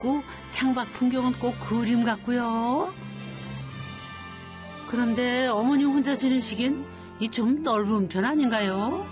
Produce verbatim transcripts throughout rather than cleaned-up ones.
같고 창밖 풍경은 꼭 그림 같고요. 그런데 어머님 혼자 지내시긴 이 좀 넓은 편 아닌가요?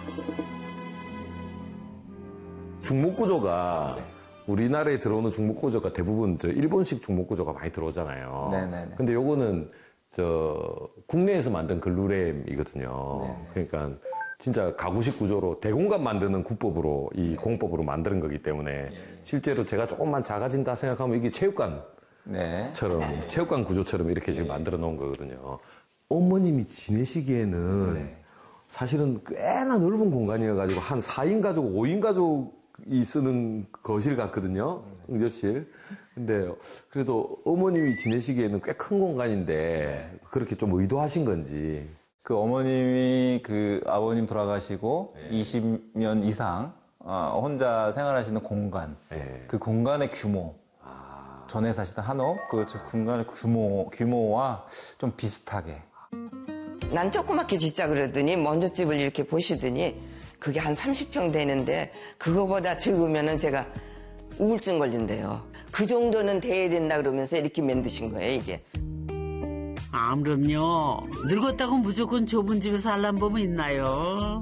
중목구조가 우리나라에 들어오는 중목구조가 대부분 저 일본식 중목구조가 많이 들어오잖아요. 네네네. 근데 요거는 저 국내에서 만든 글루렘이거든요. 네네. 그러니까 진짜 가구식 구조로 대공간 만드는 구법으로 이 공법으로 만드는 거기 때문에 실제로 제가 조금만 작아진다 생각하면 이게 체육관처럼 네. 체육관 구조처럼 이렇게 지금 만들어 놓은 거거든요. 어머님이 지내시기에는 네. 사실은 꽤나 넓은 공간이어가지고 한 사 인 가족, 오 인 가족이 쓰는 거실 같거든요. 응접실. 근데 그래도 어머님이 지내시기에는 꽤 큰 공간인데 그렇게 좀 의도하신 건지. 그 어머님이 그 아버님 돌아가시고 네. 이십 년 이상 어, 혼자 생활하시는 공간, 네. 그 공간의 규모, 아. 전에 사시던 한옥, 그 공간의 규모, 규모와 좀 비슷하게. 난 조그맣게 짓자 그러더니 먼저 집을 이렇게 보시더니 그게 한 삼십 평 되는데 그거보다 적으면은 제가 우울증 걸린대요. 그 정도는 돼야 된다 그러면서 이렇게 만드신 거예요, 이게. 아, 그럼요. 늙었다고 무조건 좁은 집에서 살란 법은 있나요?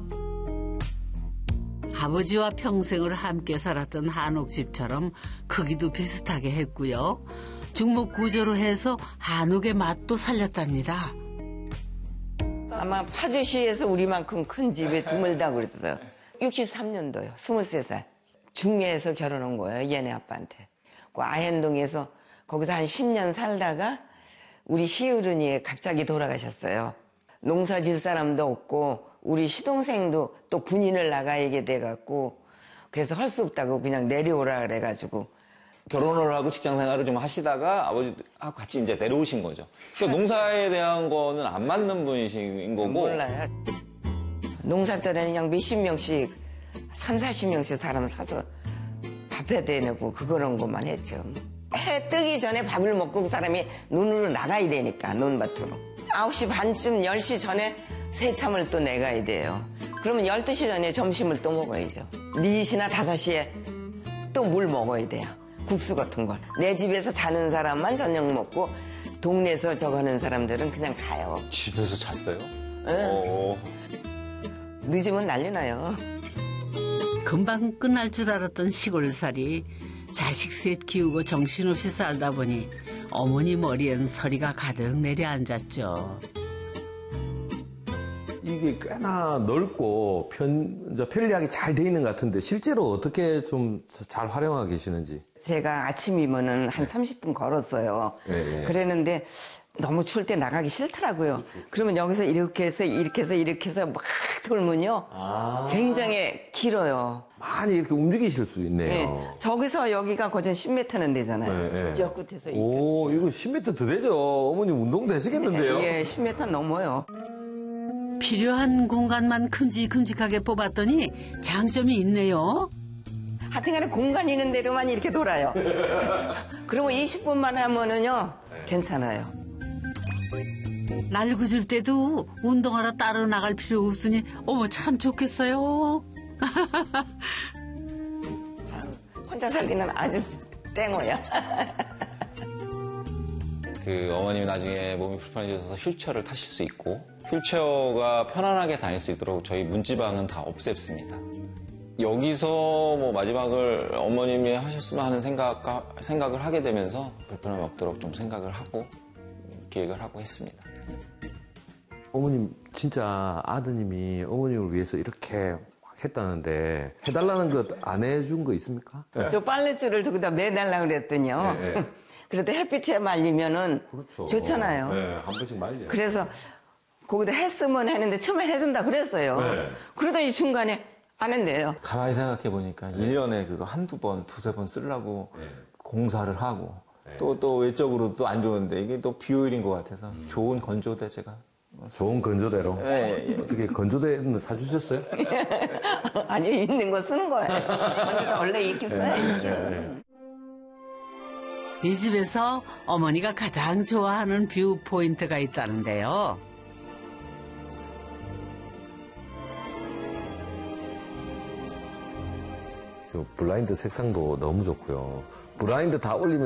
아버지와 평생을 함께 살았던 한옥집처럼 크기도 비슷하게 했고요. 중목 구조로 해서 한옥의 맛도 살렸답니다. 아마 파주시에서 우리만큼 큰 집에 드물다고 그랬어요. 육십삼 년도요. 스물세 살. 중매에서 결혼한 거예요. 얘네 아빠한테. 그 아현동에서 거기서 한 십 년 살다가 우리 시어른이 갑자기 돌아가셨어요. 농사 질 사람도 없고 우리 시동생도 또 군인을 나가게 돼갖고 그래서 할 수 없다고 그냥 내려오라 그래가지고 결혼을 하고 직장 생활을 좀 하시다가 아버지하고 같이 이제 내려오신 거죠. 그러니까 농사에 대한 거는 안 맞는 분이신 거고. 몰라요. 농사철에는 그냥 몇십 명씩, 삼사십 명씩 사람 사서 밥해 대내고 그런 것만 했죠. 해 뜨기 전에 밥을 먹고 그 사람이 눈으로 나가야 되니까, 논밭으로. 아홉 시 반쯤, 열 시 전에 새참을 또 내가야 돼요. 그러면 열두 시 전에 점심을 또 먹어야죠. 네 시나 다섯 시에 또 물 먹어야 돼요. 국수 같은 걸. 내 집에서 자는 사람만 저녁 먹고 동네에서 저거 하는 사람들은 그냥 가요. 집에서 잤어요? 응. 어. 늦으면 난리 나요. 금방 끝날 줄 알았던 시골살이 자식 셋 키우고 정신없이 살다 보니 어머니 머리엔 서리가 가득 내려앉았죠. 이게 꽤나 넓고 편, 편리하게 잘 돼 있는 것 같은데 실제로 어떻게 좀 잘 활용하고 계시는지. 제가 아침이면은 한 삼십 분 걸었어요. 네. 그랬는데 너무 추울 때 나가기 싫더라고요. 그러면 여기서 이렇게 해서 이렇게 해서 이렇게 해서 막 돌면요. 아. 굉장히 길어요. 많이 이렇게 움직이실 수 있네요. 네. 저기서 여기가 거진 십 미터는 되잖아요. 네, 네. 저 끝에서 이 오, 이거 십 미터 더 되죠. 어머님 운동 되시겠는데요? 예, 십 미터 넘어요. 필요한 공간만 큼직큼직하게 뽑았더니 장점이 있네요. 하여튼간에 공간 있는 대로만 이렇게 돌아요. 그리고 이십 분만 하면은요, 괜찮아요. 날 구질 때도 운동하러 따로 나갈 필요 없으니 어머 참 좋겠어요. 혼자 살기는 아주 땡어야. 그 어머님이 나중에 몸이 불편해져서 휠체어를 타실 수 있고 휠체어가 편안하게 다닐 수 있도록 저희 문지방은 다 없앴습니다. 여기서 뭐 마지막을 어머님이 하셨으면 하는 생각, 생각을 하게 되면서 불편함이 없도록 좀 생각을 하고 기획을 하고 했습니다. 어머님 진짜 아드님이 어머님을 위해서 이렇게 했다는데 해달라는 것 안 해준 거 있습니까? 저 빨랫줄을 저기다 매달라고 그랬더니요. 네, 네. 그래도 햇빛에 말리면은 그렇죠. 좋잖아요. 네, 한 번씩 말려. 그래서 거기다 했으면 했는데 처음에 해준다 그랬어요. 네. 그러더니 중간에 안 했네요. 가만히 생각해 보니까 일 년에 그거 한두 번, 두세 번 쓰려고 네. 공사를 하고 네. 또, 또 외적으로 또 안 좋은데 이게 또 비효율인 것 같아서 좋은 건조대 제가. 좋은 건조대로. 네, 예. 어떻게 건조대는 사주셨어요? 아니, 있는 거 쓰는 거예요. 거기다 원래 이렇게 써요. 네. 이 집에서 어머니가 가장 좋아하는 뷰 포인트가 있다는데요. 그 블라인드 색상도 너무 좋고요. 블라인드 다 올리면